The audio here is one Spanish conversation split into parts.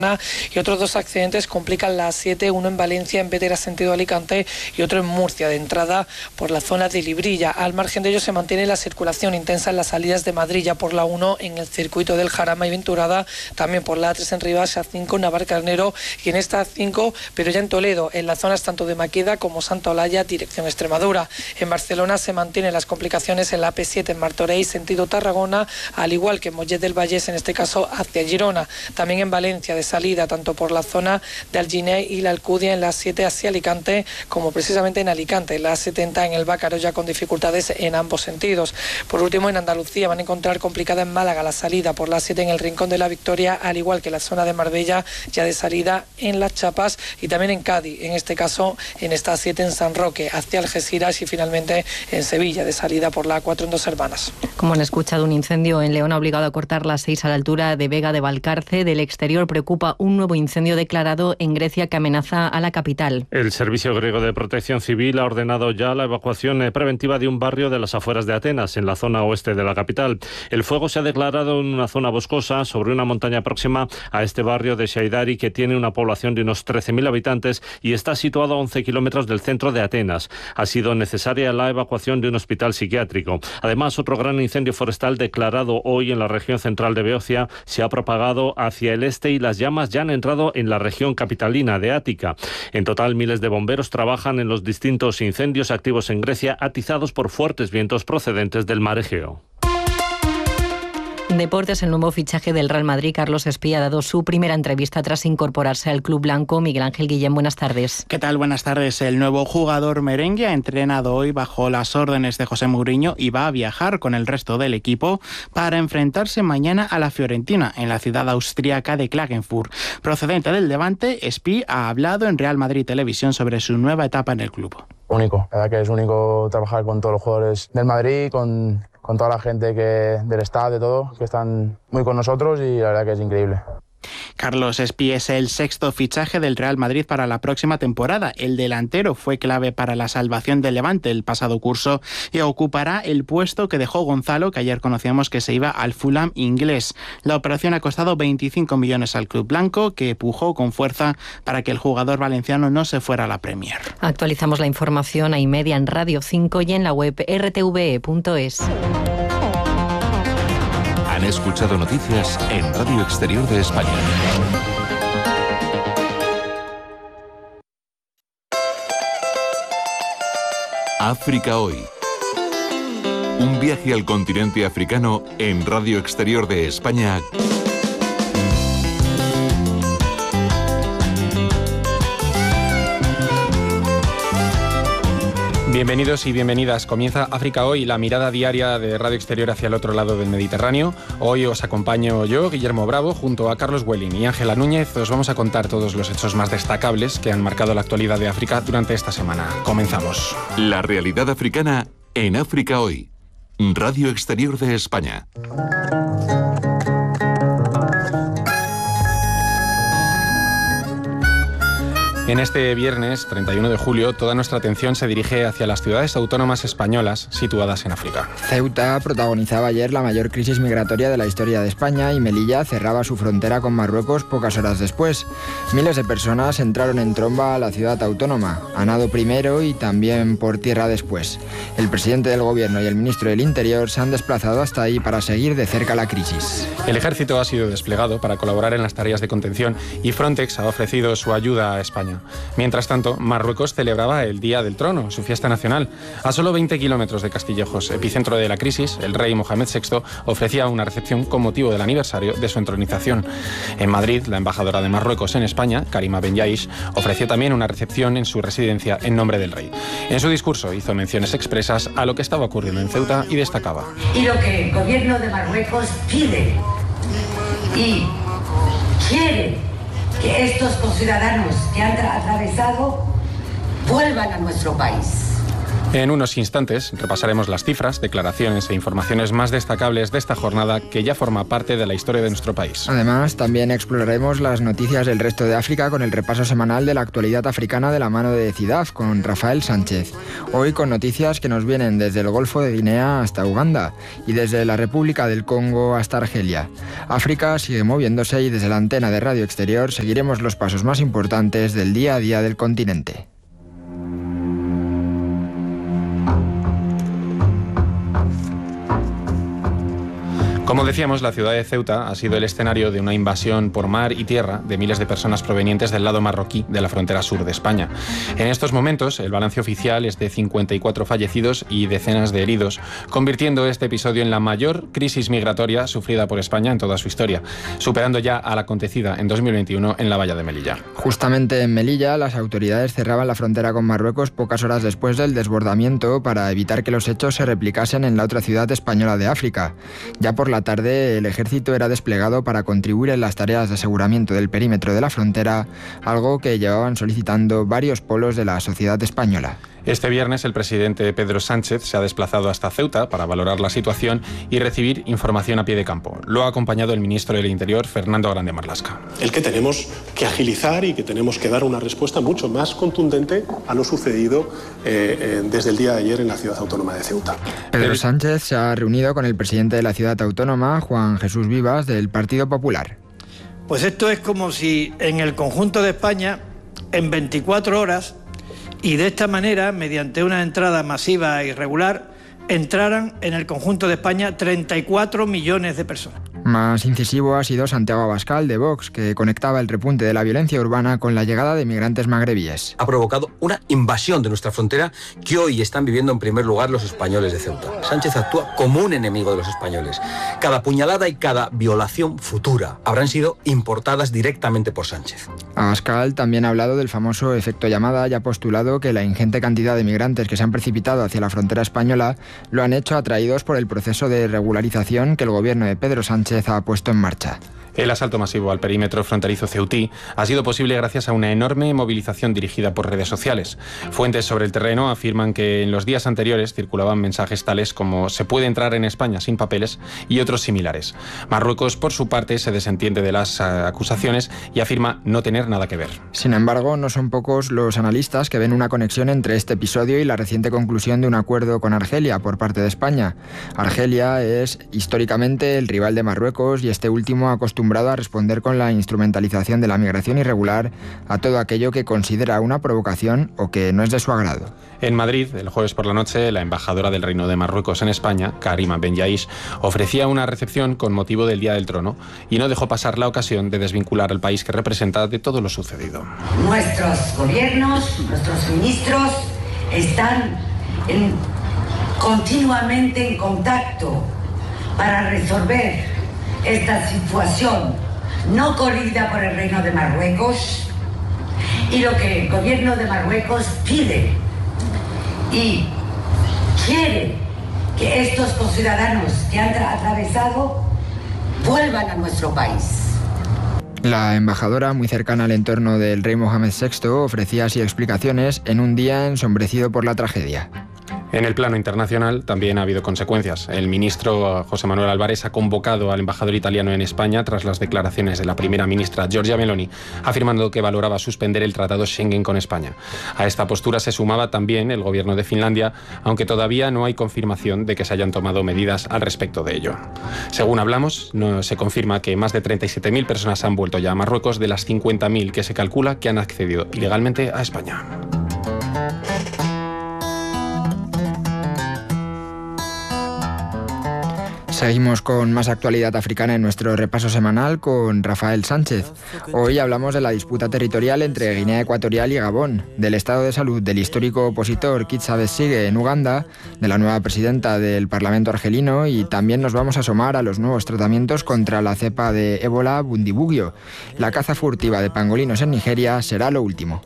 y otros 2 accidentes complican la A7, uno en Valencia en Bétera sentido Alicante y otro en Murcia de entrada por la zona de Librilla. Al margen de ello se mantiene la circulación intensa en las salidas de Madrid, ya por la 1 en el circuito del Jarama y Venturada, también por la A3 en Rivas, A5 en Navarcarnero y en esta A5, pero ya en Toledo, en las zonas tanto de Maqueda como Santa Olalla, dirección Extremadura. En Barcelona se mantienen las complicaciones en la AP7 en Martorell sentido Tarragona, al igual que en Mollet del Vallès, en este caso hacia Girona. También en Valencia de salida tanto por la zona de Alginet y la Alcudia en la 7 hacia Alicante, como precisamente en Alicante, en la 70 en el Bácaro, ya con dificultades en ambos sentidos. Por último, en Andalucía van a encontrar complicada en Málaga la salida por la 7 en el Rincón de la Victoria, al igual que la zona de Marbella, ya de salida en Las Chapas, y también en Cádiz, en este caso en esta 7 en San Roque hacia Algeciras, y finalmente en Sevilla de salida por la A4 en Dos Hermanas. Como han escuchado, un incendio en León ha obligado a cortar la 6 a la altura de Vega de Valcarce. Del exterior preocupa un nuevo incendio declarado en Grecia que amenaza a la capital. El Servicio Griego de Protección Civil ha ordenado ya la evacuación preventiva de un barrio de las afueras de Atenas, en la zona oeste de la capital. El fuego se ha declarado en una zona boscosa sobre una montaña próxima a este barrio de Shaidari, que tiene una población de unos 13.000 habitantes y está situado a 11 kilómetros del centro de Atenas. Ha sido necesaria la evacuación de un hospital psiquiátrico. Además, otro gran incendio forestal declarado hoy en la región central de Beocia se ha propagado hacia el este y las llamas ya han entrado en la región capitalina de Ática. En total, miles de bomberos trabajan en los distintos incendios activos en Grecia, atizados por fuertes vientos procedentes del mar Egeo. Deportes, el nuevo fichaje del Real Madrid, Carlos Espí, ha dado su primera entrevista tras incorporarse al club blanco. Miguel Ángel Guillén, buenas tardes. ¿Qué tal? Buenas tardes. El nuevo jugador merengue ha entrenado hoy bajo las órdenes de José Mourinho y va a viajar con el resto del equipo para enfrentarse mañana a la Fiorentina en la ciudad austríaca de Klagenfurt. Procedente del Levante, Espí ha hablado en Real Madrid Televisión sobre su nueva etapa en el club. Único, la verdad que es único trabajar con todos los jugadores del Madrid, con toda la gente del staff, de todo, que están muy con nosotros, y la verdad que es increíble. Carlos Espí es el 6º fichaje del Real Madrid para la próxima temporada. El delantero fue clave para la salvación del Levante el pasado curso y ocupará el puesto que dejó Gonzalo, que ayer conocíamos que se iba al Fulham inglés. La operación ha costado 25 millones al club blanco, que pujó con fuerza para que el jugador valenciano no se fuera a la Premier. Actualizamos la información a y media en Radio 5 y en la web rtve.es. Han escuchado noticias en Radio Exterior de España. África Hoy. Un viaje al continente africano en Radio Exterior de España. Bienvenidos y bienvenidas. Comienza África Hoy, la mirada diaria de Radio Exterior hacia el otro lado del Mediterráneo. Hoy os acompaño yo, Guillermo Bravo, junto a Carlos Welling y Ángela Núñez. Os vamos a contar todos los hechos más destacables que han marcado la actualidad de África durante esta semana. Comenzamos. La realidad africana en África Hoy. Radio Exterior de España. En este viernes, 31 de julio, toda nuestra atención se dirige hacia las ciudades autónomas españolas situadas en África. Ceuta protagonizaba ayer la mayor crisis migratoria de la historia de España y Melilla cerraba su frontera con Marruecos pocas horas después. Miles de personas entraron en tromba a la ciudad autónoma, a nado primero y también por tierra después. El presidente del Gobierno y el ministro del Interior se han desplazado hasta ahí para seguir de cerca la crisis. El ejército ha sido desplegado para colaborar en las tareas de contención y Frontex ha ofrecido su ayuda a España. Mientras tanto, Marruecos celebraba el Día del Trono, su fiesta nacional. A solo 20 kilómetros de Castillejos, epicentro de la crisis, el rey Mohamed VI ofrecía una recepción con motivo del aniversario de su entronización. En Madrid, la embajadora de Marruecos en España, Karima Ben Yaish, ofreció también una recepción en su residencia en nombre del rey. En su discurso hizo menciones expresas a lo que estaba ocurriendo en Ceuta y destacaba: y lo que el gobierno de Marruecos pide y quiere que estos conciudadanos que han atravesado vuelvan a nuestro país. En unos instantes repasaremos las cifras, declaraciones e informaciones más destacables de esta jornada que ya forma parte de la historia de nuestro país. Además, también exploraremos las noticias del resto de África con el repaso semanal de la actualidad africana de la mano de CIDAF con Rafael Sánchez. Hoy con noticias que nos vienen desde el Golfo de Guinea hasta Uganda y desde la República del Congo hasta Argelia. África sigue moviéndose y desde la antena de Radio Exterior seguiremos los pasos más importantes del día a día del continente. Como decíamos, la ciudad de Ceuta ha sido el escenario de una invasión por mar y tierra de miles de personas provenientes del lado marroquí de la frontera sur de España. En estos momentos, el balance oficial es de 54 fallecidos y decenas de heridos, convirtiendo este episodio en la mayor crisis migratoria sufrida por España en toda su historia, superando ya a la acontecida en 2021 en la valla de Melilla. Justamente en Melilla, las autoridades cerraban la frontera con Marruecos pocas horas después del desbordamiento para evitar que los hechos se replicasen en la otra ciudad española de África. Ya por la tarde, el ejército era desplegado para contribuir en las tareas de aseguramiento del perímetro de la frontera, algo que llevaban solicitando varios polos de la sociedad española. Este viernes el presidente Pedro Sánchez se ha desplazado hasta Ceuta para valorar la situación y recibir información a pie de campo. Lo ha acompañado el ministro del Interior, Fernando Grande Marlaska. El que tenemos que agilizar y que tenemos que dar una respuesta mucho más contundente a lo sucedido desde el día de ayer en la ciudad autónoma de Ceuta. Pedro Sánchez se ha reunido con el presidente de la ciudad autónoma, Juan Jesús Vivas, del Partido Popular. Pues esto es como si en el conjunto de España, en 24 horas, y de esta manera, mediante una entrada masiva e irregular, entraran en el conjunto de España 34 millones de personas. Más incisivo ha sido Santiago Abascal, de Vox, que conectaba el repunte de la violencia urbana con la llegada de migrantes magrebíes. Ha provocado una invasión de nuestra frontera que hoy están viviendo en primer lugar los españoles de Ceuta. Sánchez actúa como un enemigo de los españoles. Cada puñalada y cada violación futura habrán sido importadas directamente por Sánchez. Abascal también ha hablado del famoso efecto llamada y ha postulado que la ingente cantidad de migrantes que se han precipitado hacia la frontera española lo han hecho atraídos por el proceso de regularización que el gobierno de Pedro Sánchez ha puesto en marcha. El asalto masivo al perímetro fronterizo ceutí ha sido posible gracias a una enorme movilización dirigida por redes sociales. Fuentes sobre el terreno afirman que en los días anteriores circulaban mensajes tales como "se puede entrar en España sin papeles" y otros similares. Marruecos, por su parte, se desentiende de las acusaciones y afirma no tener nada que ver. Sin embargo, no son pocos los analistas que ven una conexión entre este episodio y la reciente conclusión de un acuerdo con Argelia por parte de España. Argelia es históricamente el rival de Marruecos y este último ha acostumbrado a responder con la instrumentalización de la migración irregular a todo aquello que considera una provocación o que no es de su agrado. En Madrid, el jueves por la noche, la embajadora del Reino de Marruecos en España, Karima Ben-Yaish, ofrecía una recepción con motivo del Día del Trono y no dejó pasar la ocasión de desvincular al país que representa de todo lo sucedido. Nuestros gobiernos, nuestros ministros están continuamente en contacto para resolver esta situación no corrida por el Reino de Marruecos, y lo que el gobierno de Marruecos pide y quiere que estos conciudadanos que han atravesado vuelvan a nuestro país. La embajadora, muy cercana al entorno del rey Mohamed VI, ofrecía así explicaciones en un día ensombrecido por la tragedia. En el plano internacional también ha habido consecuencias. El ministro José Manuel Álvarez ha convocado al embajador italiano en España tras las declaraciones de la primera ministra Giorgia Meloni, afirmando que valoraba suspender el Tratado Schengen con España. A esta postura se sumaba también el gobierno de Finlandia, aunque todavía no hay confirmación de que se hayan tomado medidas al respecto de ello. Según hablamos, se confirma que más de 37.000 personas han vuelto ya a Marruecos de las 50.000 que se calcula que han accedido ilegalmente a España. Seguimos con más actualidad africana en nuestro repaso semanal con Rafael Sánchez. Hoy hablamos de la disputa territorial entre Guinea Ecuatorial y Gabón, del estado de salud del histórico opositor Kizza Besigye en Uganda, de la nueva presidenta del Parlamento argelino y también nos vamos a asomar a los nuevos tratamientos contra la cepa de ébola Bundibugyo. La caza furtiva de pangolinos en Nigeria será lo último.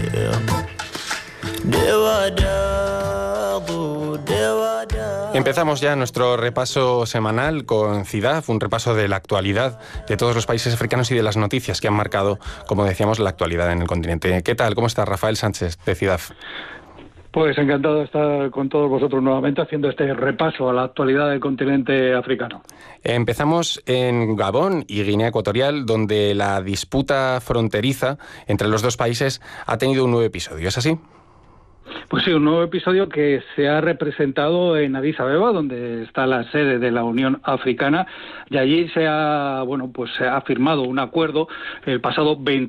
Empezamos ya nuestro repaso semanal con CIDAF, un repaso de la actualidad de todos los países africanos y de las noticias que han marcado, como decíamos, la actualidad en el continente. ¿Qué tal? ¿Cómo está Rafael Sánchez de CIDAF? Pues encantado de estar con todos vosotros nuevamente haciendo este repaso a la actualidad del continente africano. Empezamos en Gabón y Guinea Ecuatorial, donde la disputa fronteriza entre los dos países ha tenido un nuevo episodio. ¿Es así? Pues sí, un nuevo episodio que se ha representado en Addis Abeba, donde está la sede de la Unión Africana, y allí se ha firmado un acuerdo el pasado 20